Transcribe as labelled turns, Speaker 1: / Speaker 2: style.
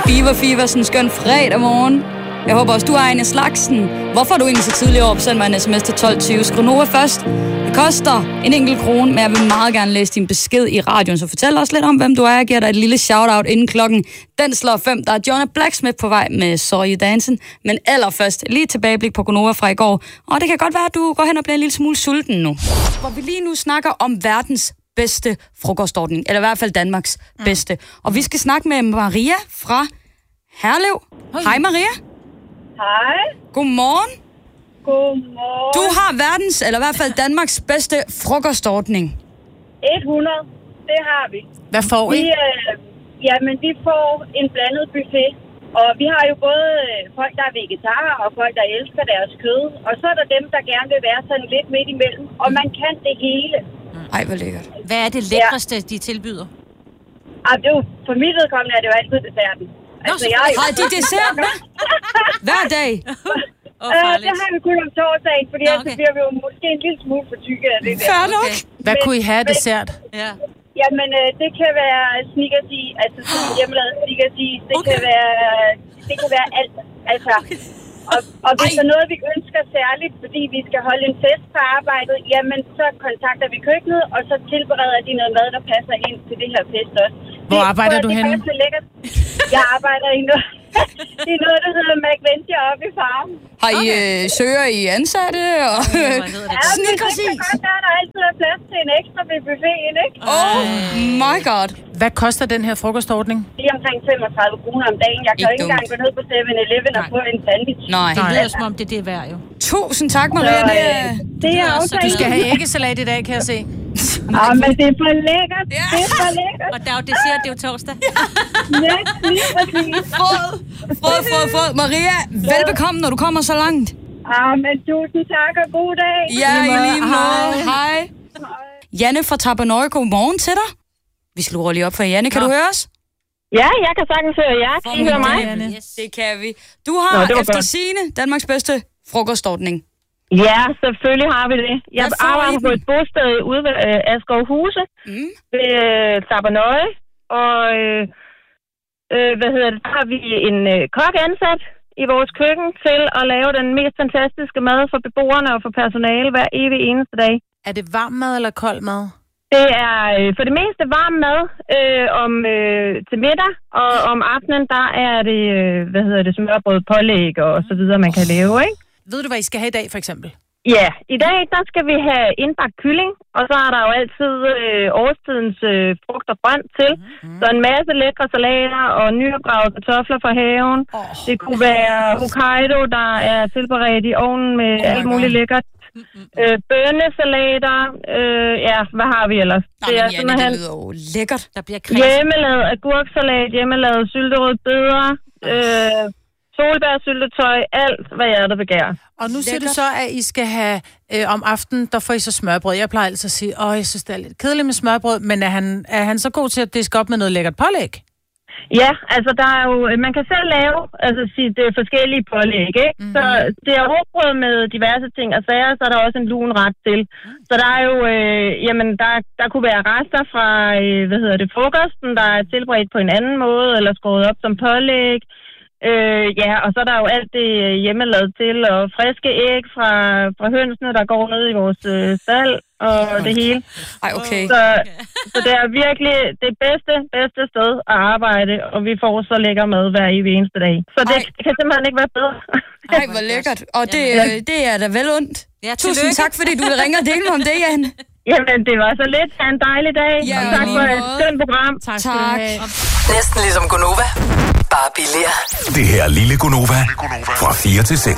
Speaker 1: Fever, sådan en skøn fredag morgen. Jeg håber også, du er en af slagsen. Hvorfor er du egentlig så tidligt op? Send mig en sms til 1220. Skriv Nova først. Det koster en enkelt krone, men jeg vil meget gerne læse din besked i radioen. Så fortæl os lidt om, hvem du er. Jeg giver dig et lille shout-out inden klokken. Den slår 5. Der er John Blacksmith på vej med Sorry You Dancing. Men allerførst lige tilbageblik på Gonova fra i går. Og det kan godt være, at du går hen og bliver en lille smule sulten nu. Hvor vi lige nu snakker om verdens bedste frokostordning. Eller i hvert fald Danmarks bedste. Og vi skal snakke med Maria fra Herlev. Hej Maria.
Speaker 2: Hej.
Speaker 1: Godmorgen.
Speaker 2: Godmorgen.
Speaker 1: Du har verdens, eller i hvert fald Danmarks bedste frokostordning.
Speaker 2: 100. Det har vi.
Speaker 3: Hvad får I?
Speaker 2: Jamen, vi får en blandet buffet. Og vi har jo både folk, der er vegetarer, og folk, der elsker deres kød. Og så er der dem, der gerne vil være sådan lidt midt imellem. Og man kan det hele.
Speaker 1: Ej, hvor lækkert.
Speaker 4: Hvad er det lækreste, de tilbyder?
Speaker 2: Det er jo, for mit vedkommende er det jo altid desserten. Altså,
Speaker 1: Har de dessert med? Hver dag?
Speaker 2: Det har vi kun om torsdagen, fordi ellers bliver vi jo måske en lille smule for tykke af det der.
Speaker 1: Fair nok.
Speaker 3: Hvad kunne I have dessert?
Speaker 4: Ja.
Speaker 2: Jamen, det kan være snickersi, altså sådan hjemmelavet snickersi. Det kan være alt. Altså, og hvis der er noget, vi ønsker særligt, fordi vi skal holde en fest på arbejdet, jamen, så kontakter vi køkkenet, og så tilbereder de noget mad, der passer ind til det her fest også.
Speaker 3: Hvor arbejder du henne?
Speaker 2: Jeg arbejder i noget, der hedder McVenture oppe i farmen.
Speaker 1: Har I søger I ansatte? Og
Speaker 2: snickersi? Der er altid plads til en ekstra ved buffeten, ikke?
Speaker 1: Oh my god.
Speaker 3: Hvad koster den her frokostordning?
Speaker 2: Det er omkring 35 kroner om dagen. Jeg kan jo ikke engang gå ned på 7-Eleven og få en sandwich.
Speaker 1: Nej.
Speaker 4: Det lyder som om, det er værd jo.
Speaker 1: Tusind tak, Maria.
Speaker 2: Det er også.
Speaker 3: Du skal have æggesalat i dag, kan jeg se.
Speaker 2: Men det er for lækkert. Ja. Det er for lækkert.
Speaker 4: Og der er jo dessert, det er jo torsdag.
Speaker 2: Ja, lige præcis.
Speaker 1: Frød. Maria, velbekomme, når du kommer så langt.
Speaker 2: Men tusind tak og god dag.
Speaker 1: Ja, i lige måde. Hej. Janne fra Tappernøje, godmorgen til dig. Vi sluger lige op for Janne. Kan du høre os?
Speaker 2: Ja, jeg kan sagtens høre jer. Kan I høre mig?
Speaker 1: Yes. Det kan vi. Du har efter sigende Danmarks bedste frokostordning.
Speaker 2: Ja, selvfølgelig har vi det. Jeg arbejder på et bosted ude ved Askovhuse ved Tappernøje. Og der har vi en kok ansat i vores køkken til at lave den mest fantastiske mad for beboerne og for personale hver evig eneste dag.
Speaker 3: Er det varm mad eller kold mad?
Speaker 2: Det er for det meste varm mad til middag, og om aftenen, der er det, smørbrød, pålæg og så videre, man kan lave, ikke?
Speaker 3: Ved du, hvad I skal have i dag, for eksempel?
Speaker 2: Ja, i dag, der skal vi have indbagt kylling, og så er der jo altid årstidens frugt og grønt til. Så en masse lækre salater og nyopgravede kartofler fra haven. Det kunne være Hokkaido, der er tilberedt i ovnen med alt muligt lækkert. Bønnesalater, hvad har vi ellers?
Speaker 1: Det lyder jo lækkert.
Speaker 4: Der bliver kredsen.
Speaker 2: Hjemmelavet agurksalat, hjemmelavet sylterød bødder, solbærsyltetøj, alt hvad jeg der begærer.
Speaker 3: Og nu siger du så, at I skal have om aftenen, der får I så smørbrød. Jeg plejer altid at sige, jeg synes, det er lidt kedeligt med smørbrød, men er han så god til at diske op med noget lækkert pålæg?
Speaker 2: Ja, altså der er jo, man kan selv lave, det er forskellige pålæg, ikke? Så det er råbrød med diverse ting og sager, så er der også en lun ret til. Så der er jo, der kunne være rester fra, frokosten, der er tilberedt på en anden måde, eller skåret op som pålæg. Og så er der jo alt det hjemmelavet til, og friske æg fra hønsene, der går ned i vores stald, og det hele.
Speaker 1: Okay.
Speaker 2: Så det er virkelig det bedste sted at arbejde, og vi får så lækker mad hver evig eneste dag. Så det kan simpelthen ikke være bedre.
Speaker 1: Ej, hvor lækkert. Og det er da vel ondt.
Speaker 4: Ja,
Speaker 1: tusind tak, fordi du vil ringe og dele om det, Jan.
Speaker 2: Jamen, det var så lidt. Ha' en dejlig dag.
Speaker 1: Ja,
Speaker 2: og tak for et skønt program.
Speaker 3: Tak.
Speaker 5: Næsten ligesom Gonova, bare billigere. Det her lille Gonova fra 4 til 6.